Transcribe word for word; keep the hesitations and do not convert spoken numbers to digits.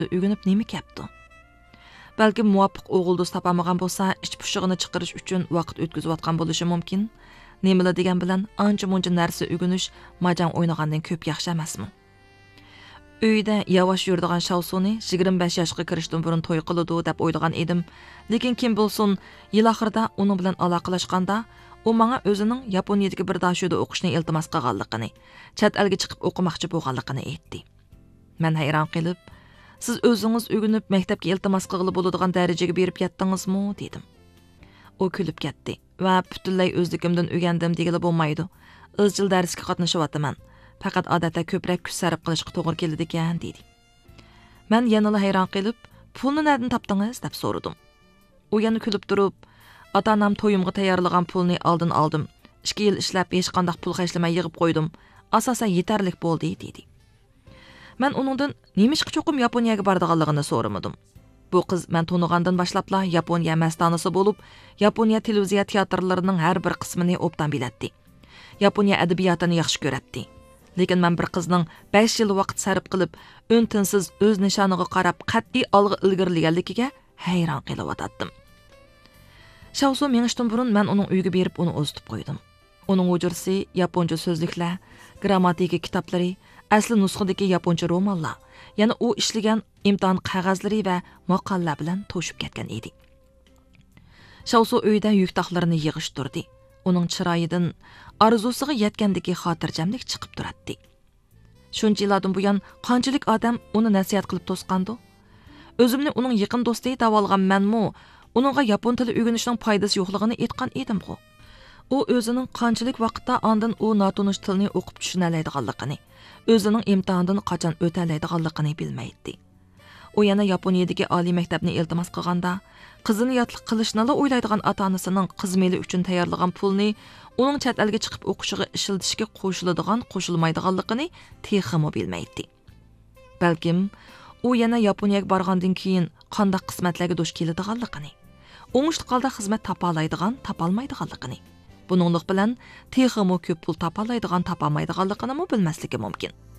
o'ginib nima kapdi? Balki muvofiq o'g'il do'st topamagan bo'lsa, ich pushig'ini chiqarish uchun vaqt o'tkazayotgan bo'lishi mumkin. Nimalar degan bilan ancha-muncha narsa o'ginish majang o'ynagandan ko'p yaxshi emasmi? Uyda yavaş yurdigan Shavsuni yigirma besh yoshga kirishdan burun to'y qiladi deb o'ylagan edim. Lekin kim bo'lsin, yil oxirida uning bilan aloqalashganda, u menga o'zining Yaponiyadagi bir dashuda o'qishni iltimos qilganligini, chet elga chiqib o'qimoqchi bo'lganligini aytdi. Men hayron qilib, siz o'zingiz o'ginib maktabga iltimos qilib bo'ladigan darajaga berib yetdingizmi dedim. U kulib ketdi va butunlay o'zligimdan o'rgandim degili bo'lmaydi. Izchil darsga qatnashyapman. Faqat odatda ko'proq kuch sarf qilishga to'g'ri keladi ekan dedi. Men yana hayron qilib, pulni nerdan topdingiz deb so'radim. U yana kulib turib, ota-onam to'yimga tayyorlagan pulni oldin oldim. ikki yil ishlab hech qanday pul xashlamay yig'ib qo'ydim. Asosan yetarlik bo'ldi dedi. Men uningdan nemishqa cho'qim Yaponiyaga bordiganligini so'ramadim. Bu qiz men tonigandan boshlabla Yaponiya mastonasi bo'lib, Yaponiya televiziya teatrlarining har bir qismini obdan bilatdi. Yaponiya adabiyotini yaxshi ko'ratdi. Lekin men bir qizning besh yil vaqt sarf qilib, o'ntinsiz o'z nishoniga qarab qat'iy olg'a ilgirlaganligiga hayron qilib o'tdim. Shavsu menishdan burun men uning uyiga berib uni o'zitib qo'ydim. Uning o'jirsi yaponcha so'zliklar, grammatika kitoblari, asli nusxadagi yaponcha romanlar, yana u ishlagan imtihon qog'ozlari va maqolalar bilan to'shib ketgan edi. Shavsu uyda yuk taxlarini yig'ishtirdi. Uning chiroyidan orzusiga yetgandagi xotirjamlik chiqib turadi. Shuncha yillardan buyon qanchalik odam uni nasihat qilib to'sqandi? O'zimni uning yaqin do'sti deb olgan menmi, uningga yapon tili o'rganishning foydasi yo'qligini aytgan edim-ku. U o'zining qanchalik vaqtda ondan u notunish tilni o'qib tushunoladiganligini, o'zining imtihondan qachon o'taoladiganligini bilmaydi. U yana Yaponiyadagi oliy maktabni iltimos qilganda, qizini yotliq qilishni o'ylaydigan ota-onasining qizmeli uchun tayyorlagan pulni uning chet elga chiqib o'qishiga ishlatishga qo'shiladigan, qo'shilmaydiganligini texmi bilmaydi. Balkim u yana Yaponiyaga borgandan keyin qanday qismatlarga duch keladiganligini, o'ngishli holda xizmat topalaydigan, topolmaydiganligini, buninglik bilan texmi ko'p pul topalaydigan, topolmaydiganligini bilmasligi mumkin.